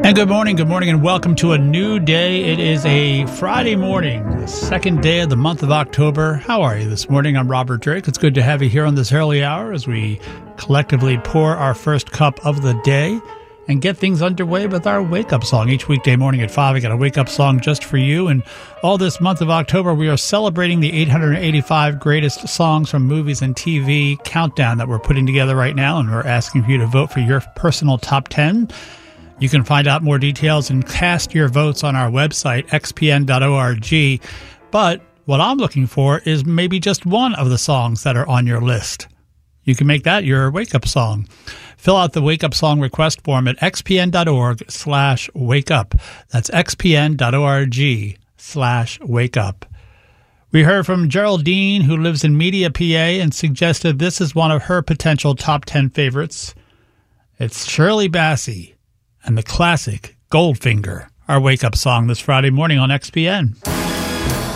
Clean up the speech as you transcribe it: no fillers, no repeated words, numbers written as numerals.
And good morning, and welcome to a new day. It is a Friday morning, the second day of the month of October. How are you this morning? I'm Robert Drake. It's good to have you here on this early hour as we collectively pour our first cup of the day and get things underway with our wake-up song. Each weekday morning at 5, I got a wake-up song just for you. And all this month of October, we are celebrating the 885 greatest songs from movies and TV countdown that we're putting together right now, and we're asking for you to vote for your personal top 10. You can find out more details and cast your votes on our website, xpn.org. But what I'm looking for is maybe just one of the songs that are on your list. You can make that your wake-up song. Fill out the wake-up song request form at xpn.org/wakeup. That's xpn.org/wakeup. We heard from Geraldine, who lives in Media, PA, and suggested this is one of her potential top 10 favorites. It's Shirley Bassey and the classic Goldfinger, our wake-up song this Friday morning on XPN.